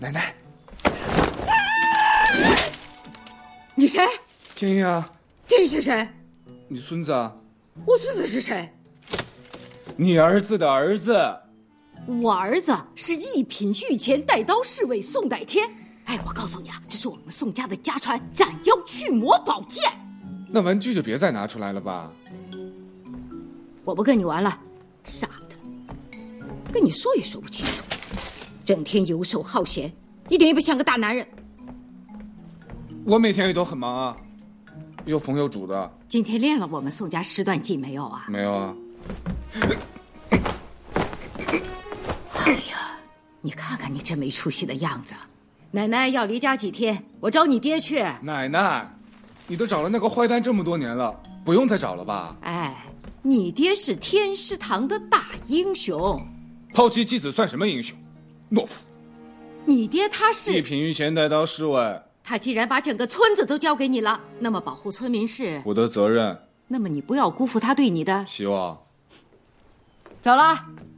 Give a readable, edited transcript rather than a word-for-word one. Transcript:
奶奶， 你谁？ 天意啊。 天意是谁？ 你孙子啊。 我孙子是谁？ 你儿子的儿子。 我儿子是一品御前带刀侍卫宋代天。哎，我告诉你啊，这是我们宋家的家传斩妖去魔宝剑。 那玩具就别再拿出来了吧。 我不跟你玩了，傻的，跟你说也说不清楚，整天游手好闲，一点也不像个大男人。 我每天也都很忙啊，又缝又煮的。 今天练了我们宋家10段计没有啊？ 没有啊。 哎呀，你看看你这没出息的样子。奶奶要离家几天，我找你爹去。 奶奶，你都找了那个坏蛋这么多年了，不用再找了吧？ 哎，你爹是天师堂的大英雄， 抛妻弃子算什么英雄？懦夫！ 你爹他是一品御前带刀侍卫， 他既然把整个村子都交给你了，那么保护村民是我的责任。 那么你不要辜负他对你的希望。 走了。